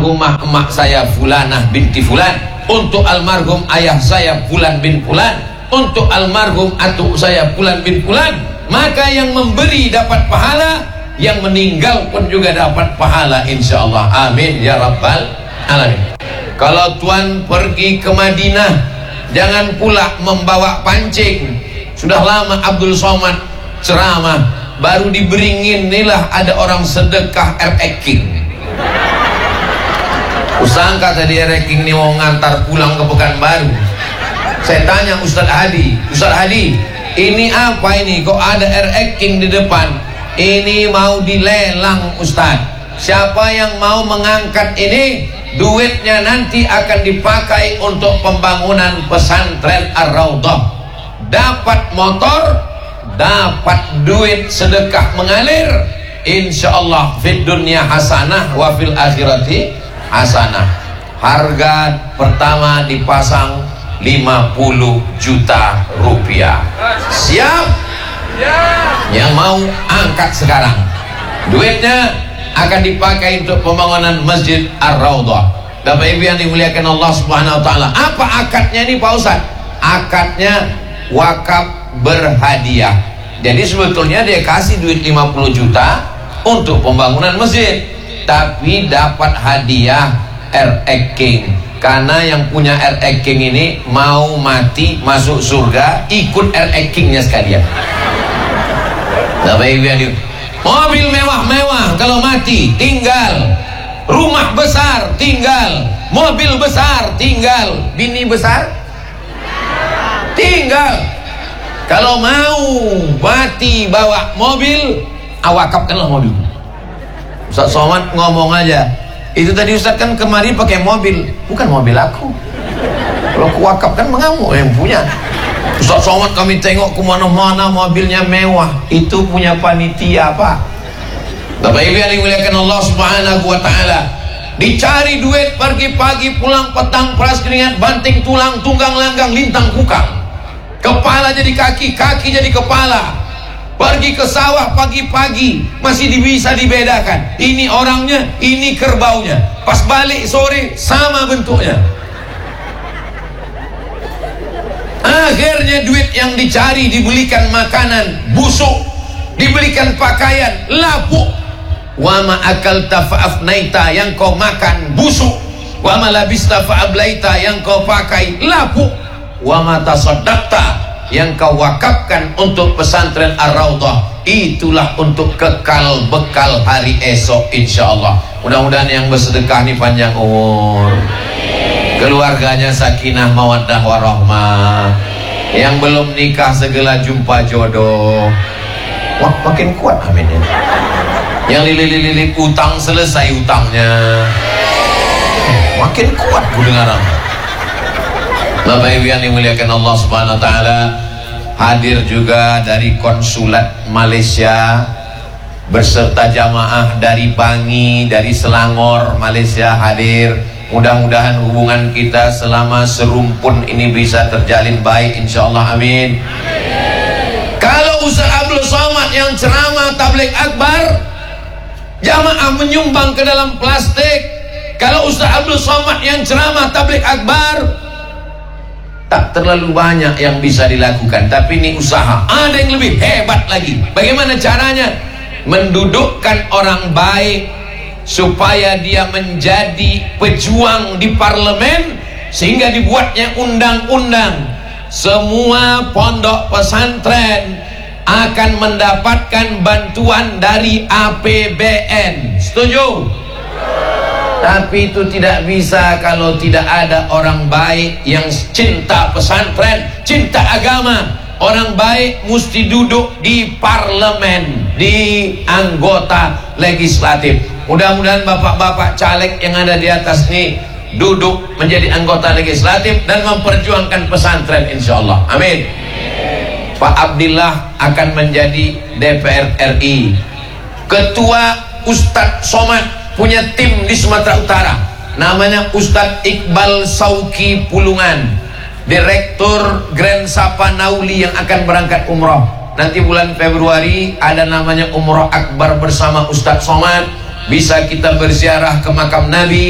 almarhumah emak saya Fulanah binti Fulan, untuk almarhum ayah saya Fulan bin Fulan, untuk almarhum atuk saya Fulan bin Fulan, maka yang memberi dapat pahala, yang meninggal pun juga dapat pahala insyaallah. Amin ya rabbal alamin. Kalau tuan pergi ke Madinah, jangan pula membawa pancing. Sudah lama Abdul Somad ceramah, baru diberingin inilah ada orang sedekah King. Usangka tadi King ini mau ngantar pulang ke Pekanbaru. Saya tanya Ustaz Hadi, Ustaz Hadi, ini apa ini? Kok ada King di depan? Ini mau dilelang Ustaz. Siapa yang mau mengangkat ini, duitnya nanti akan dipakai untuk pembangunan pesantren Ar-Raudhah. Dapat motor, dapat duit sedekah mengalir, insyaallah fid dunya hasanah wa fil akhirati hasanah. Harga pertama dipasang 50 juta rupiah. Siap? Yang mau angkat sekarang, duitnya akan dipakai untuk pembangunan Masjid Ar-Raudhah. Bapak Ibu yang dimuliakan Allah Subhanahu wa taala, apa akadnya ini Pak Ustaz? Akadnya wakaf berhadiah. Jadi sebetulnya dia kasih duit 50 juta untuk pembangunan masjid, tapi dapat hadiah King. Karena yang punya King ini mau mati masuk surga, ikut Kingnya sekalian. Bapak Ibu yang mobil mewah-mewah kalau mati tinggal, rumah besar tinggal, mobil besar tinggal, bini besar tinggal. Kalau mau mati bawa mobil, wakafkanlah mobil. Ustaz Somad ngomong aja, itu tadi Ustaz kan kemari pakai mobil, bukan mobil aku. Kalau aku wakafkan mengamuk yang punya. Ustaz Somad kami tengok kemana-mana mobilnya mewah, itu punya panitia Pak. Bapak Ibu yang dimuliakan Allah Subhanahu wa taala, dicari duit pagi-pagi, pulang petang, peras keringat, banting tulang, tunggang langgang, lintang kukang. Kepala jadi kaki, kaki jadi kepala. Pergi ke sawah pagi-pagi masih bisa dibedakan, ini orangnya, ini kerbaunya. Pas balik sore sama bentuknya. Akhirnya duit yang dicari dibelikan makanan busuk, dibelikan pakaian lapuk. Wa ma akalta fa'afnaita, yang kau makan busuk. Wa ma labista fa'ablaita, yang kau pakai lapuk. Wa ma tasaddaqta, yang kau wakafkan untuk pesantren Ar-Raudhah, itulah untuk kekal bekal hari esok insyaallah. Mudah-mudahan yang bersedekah ini panjang umur, keluarganya sakinah mawaddah warahmah, yang belum nikah segera jumpa jodoh. Wah, makin kuat amin ya. Yang lilit-lilit utang selesai utangnya, makin kuat kedengaran. Bapak Ibu yang dimuliakan Allah Subhanahu wa taala, hadir juga dari konsulat Malaysia beserta jamaah dari Bangi, dari Selangor, Malaysia hadir. Mudah-mudahan hubungan kita selama serumpun ini bisa terjalin baik insyaallah, amin. Kalau Ustaz Abdul Somad yang ceramah tabligh akbar, jamaah menyumbang ke dalam plastik. Kalau Ustaz Abdul Somad yang ceramah tabligh akbar, tak terlalu banyak yang bisa dilakukan, tapi ini usaha. Ada yang lebih hebat lagi. Bagaimana caranya? Mendudukkan orang baik supaya dia menjadi pejuang di parlemen, sehingga dibuatnya undang-undang. Semua pondok pesantren akan mendapatkan bantuan dari APBN. Setuju? Tapi itu tidak bisa kalau tidak ada orang baik yang cinta pesantren, cinta agama. Orang baik mesti duduk di parlemen, di anggota legislatif. Mudah-mudahan bapak-bapak caleg yang ada di atas ini duduk menjadi anggota legislatif dan memperjuangkan pesantren insyaallah, amin. Pak Abdillah akan menjadi DPR RI. Ketua Ustadz Somad punya tim di Sumatera Utara, namanya Ustadz Iqbal Sauki Pulungan, Direktur Grand Sapa Nauli yang akan berangkat umroh. Nanti bulan Februari ada namanya Umroh Akbar bersama Ustadz Somad. Bisa kita berziarah ke makam Nabi,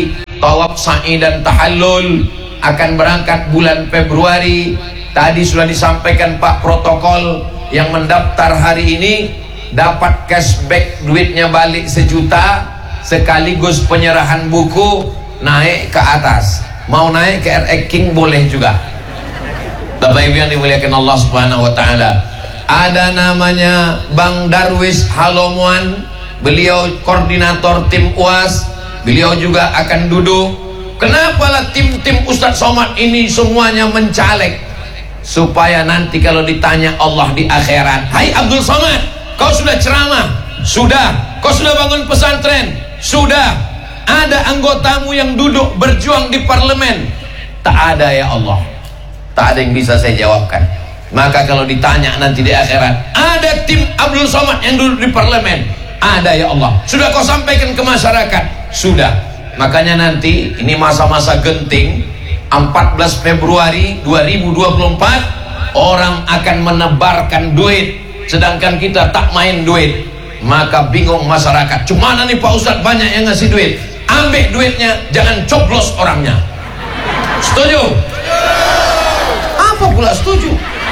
tawaf sa'i dan tahallul akan berangkat bulan Februari. Tadi sudah disampaikan Pak protokol, yang mendaftar hari ini dapat cashback, duitnya balik 1 juta, sekaligus penyerahan buku naik ke atas. Mau naik ke RX King boleh juga. Bapak Ibu yang dimuliakan Allah Subhanahu wa taala. Ada namanya Bang Darwis Halomuan, beliau koordinator tim UAS. Beliau juga akan duduk. Kenapa lah tim-tim Ustadz Somad ini semuanya mencaleg? Supaya nanti kalau ditanya Allah di akhirat, "Hai Abdul Somad, kau sudah ceramah?" "Sudah." "Kau sudah bangun pesantren?" "Sudah." "Ada anggotamu yang duduk berjuang di parlemen?" "Tak ada ya Allah." Tak ada yang bisa saya jawabkan. Maka kalau ditanya nanti di akhirat, "Ada tim Abdul Somad yang duduk di parlemen?" "Ada ya Allah." "Sudah kau sampaikan ke masyarakat?" "Sudah." Makanya nanti ini masa-masa genting, 14 Februari 2024 orang akan menebarkan duit, sedangkan kita tak main duit. Maka bingung masyarakat, "Cumana nih Pak Ustadz banyak yang ngasih duit?" Ambil duitnya, jangan coblos orangnya. Setuju? Apa pula setuju?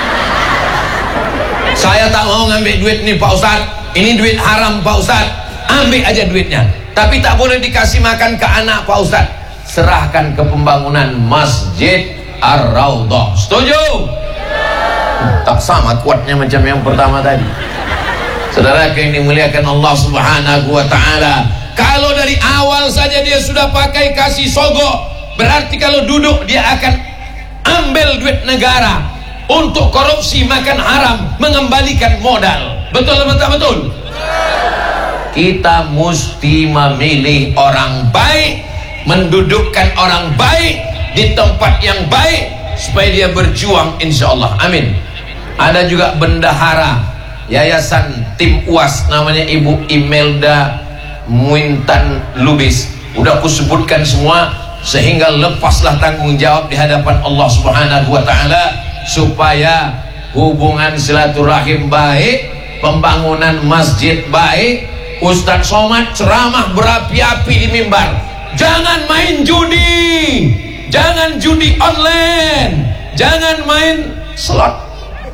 Saya tak mau ngambil duit nih Pak Ustadz, ini duit haram Pak Ustadz. Ambil aja duitnya, tapi tak boleh dikasih makan ke anak Pak Ustadz. Serahkan ke pembangunan Masjid Ar-Raudhah. Setuju? Tak sama kuatnya macam yang pertama tadi. Saudara yang dimuliakan Allah Subhanahu wa taala, kalau dari awal saja dia sudah pakai kasih sogok, berarti kalau duduk dia akan ambil duit negara untuk korupsi, makan haram, mengembalikan modal. Betul betul betul. Kita mesti memilih orang baik, mendudukkan orang baik di tempat yang baik supaya dia berjuang, insya Allah. Amin. Ada juga bendahara yayasan tim UAS, namanya Ibu Imelda Muintan Lubis. Udah aku sebutkan semua, sehingga lepaslah tanggung jawab di hadapan Allah Subhanahu wa taala supaya hubungan silaturahim baik, pembangunan masjid baik. Ustadz Somad ceramah berapi-api di mimbar. Jangan main judi, jangan judi online, jangan main slot.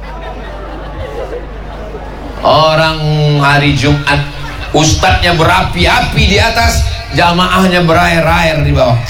Orang hari Jumat ustadznya berapi-api di atas, jamaahnya berair-air di bawah.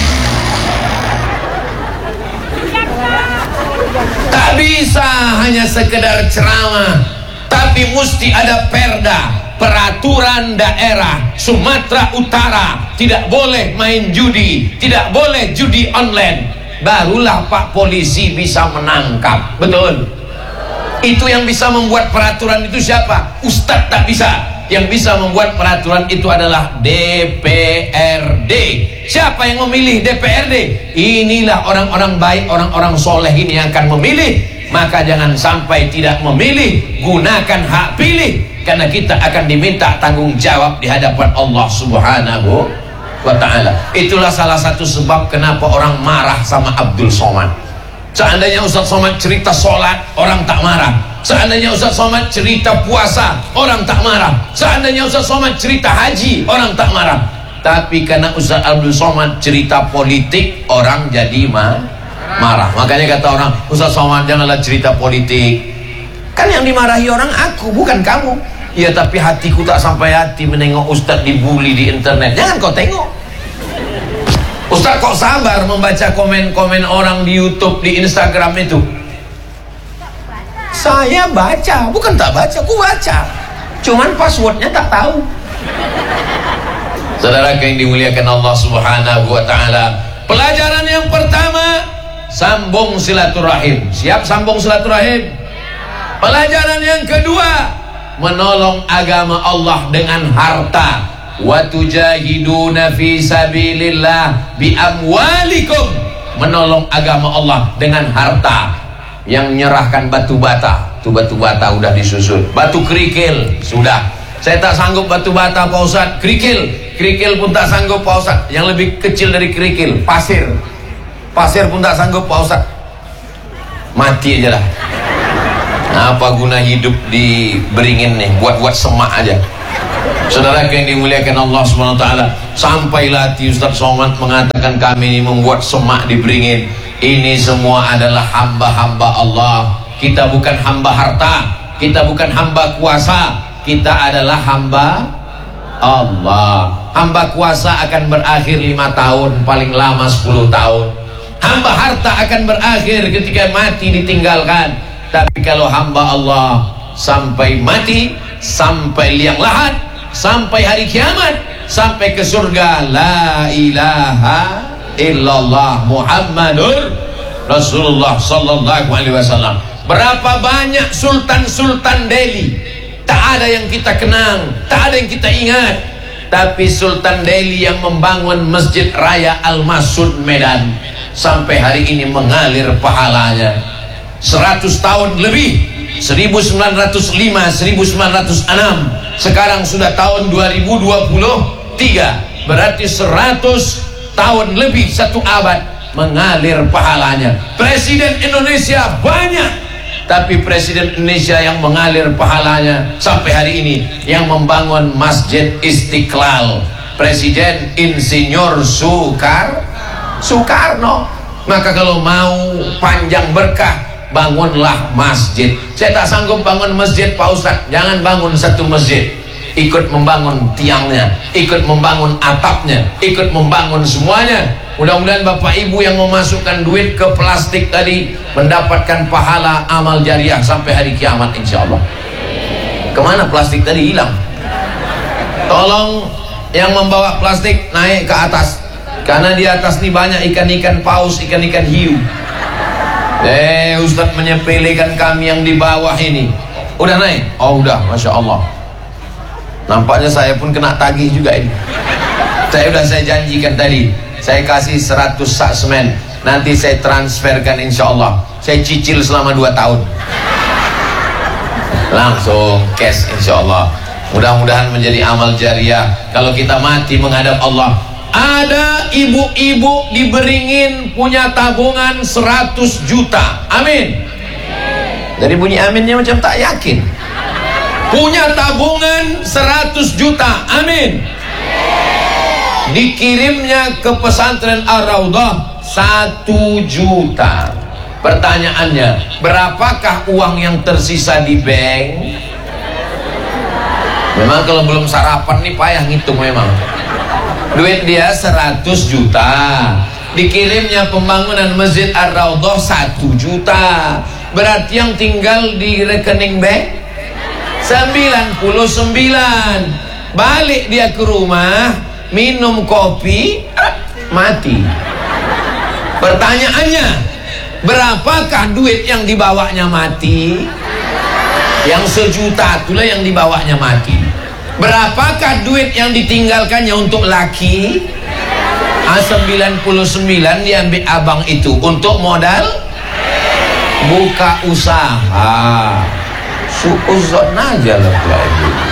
Tak bisa hanya sekedar ceramah, tapi mesti ada perda, peraturan daerah Sumatera Utara. Tidak boleh main judi, tidak boleh judi online. Barulah Pak Polisi bisa menangkap. Betul? Itu yang bisa membuat peraturan itu siapa? Ustadz tak bisa. Yang bisa membuat peraturan itu adalah DPRD. Siapa yang memilih DPRD? Inilah orang-orang baik, orang-orang soleh ini yang akan memilih. Maka jangan sampai tidak memilih, gunakan hak pilih, karena kita akan diminta tanggung jawab di hadapan Allah Subhanahu wa ta'ala. Itulah salah satu sebab kenapa orang marah sama Abdul Somad. Seandainya Ustadz Somad cerita sholat, orang tak marah. Seandainya Ustadz Somad cerita puasa, orang tak marah. Seandainya Ustadz Somad cerita haji, orang tak marah. Tapi karena Ustadz Abdul Somad cerita politik, orang jadi marah. Makanya kata orang, Ustadz Somad janganlah cerita politik. Kan yang dimarahi orang aku, bukan kamu. Ya tapi hatiku tak sampai hati menengok Ustadz dibully di internet. Jangan kau tengok. Ustadz kok sabar membaca komen-komen orang di YouTube, di Instagram itu? Saya baca, bukan tak baca, aku baca. Cuman passwordnya tak tahu. Saudara yang dimuliakan Allah Subhanahu wa ta'ala, pelajaran yang pertama, sambung silaturahim. Siap sambung silaturahim? Pelajaran yang kedua, menolong agama Allah dengan harta. Wa tujahiduna fi sabilillah bi amwalikum, menolong agama Allah dengan harta. Yang menyerahkan batu bata, itu batu bata udah disusun. Batu kerikil sudah, saya tak sanggup batu bata Pak Ustadz. Kerikil pun tak sanggup Pak Ustadz. Yang lebih kecil dari kerikil, pasir pun tak sanggup Pak Ustadz. Mati aja lah. Apa guna hidup di beringin nih, buat semak aja. Saudara yang dimuliakan Allah SWT, sampai latih Ustaz Somad mengatakan kami ini membuat semak di Beringin. Ini semua adalah hamba-hamba Allah. Kita bukan hamba harta, kita bukan hamba kuasa, kita adalah hamba Allah. Hamba kuasa akan berakhir 5 tahun, paling lama 10 tahun. Hamba harta akan berakhir ketika mati ditinggalkan. Tapi kalau hamba Allah sampai mati, sampai liang lahat, sampai hari kiamat, sampai ke surga, la ilaha illallah Muhammadur Rasulullah sallallahu alaihi wasallam. Berapa banyak sultan-sultan Delhi, tak ada yang kita kenang, tak ada yang kita ingat. Tapi Sultan Delhi yang membangun Masjid Raya Al-Masud Medan, sampai hari ini mengalir pahalanya. 100 tahun lebih, 1905, 1906, sekarang sudah tahun 2023, berarti 100 tahun lebih, 1 abad mengalir pahalanya. Presiden Indonesia banyak, tapi Presiden Indonesia yang mengalir pahalanya sampai hari ini yang membangun Masjid Istiqlal, Presiden Insinyur Soekarno. Maka kalau mau panjang berkah, bangunlah masjid. Saya tak sanggup bangun masjid Pak Ustadz. Jangan bangun satu masjid, ikut membangun tiangnya, ikut membangun atapnya, ikut membangun semuanya. Mudah-mudahan Bapak Ibu yang memasukkan duit ke plastik tadi mendapatkan pahala amal jariah sampai hari kiamat insya Allah. Kemana plastik tadi? Hilang. Tolong yang membawa plastik naik ke atas, karena di atas ini banyak ikan-ikan paus, ikan-ikan hiu. Ustadz menyepelekan kami yang di bawah ini. Udah naik? Oh udah, Masya Allah. Nampaknya saya pun kena tagih juga ini. Saya janjikan tadi, saya kasih 100 sak semen, nanti saya transferkan insya Allah. Saya cicil selama 2 tahun, langsung cash insya Allah. Mudah-mudahan menjadi amal jariah kalau kita mati menghadap Allah. Ada ibu-ibu di Beringin punya tabungan 100 juta. Amin. Dari bunyi aminnya macam tak yakin. Punya tabungan 100 juta. Amin. Dikirimnya ke pesantren Ar-Raudhah 1 juta. Pertanyaannya, berapakah uang yang tersisa di bank? Memang kalau belum sarapan nih payah ngitung memang. Duit dia 100 juta, dikirimnya pembangunan Masjid Ar-Raudhah 1 juta. Berarti yang tinggal di rekening bank 99. Balik dia ke rumah, minum kopi, mati. Pertanyaannya, berapakah duit yang dibawanya mati? Yang 1 juta itulah yang dibawanya mati. Berapakah duit yang ditinggalkannya untuk laki? 99 diambil abang itu untuk modal buka usaha. Suuzon aja lah.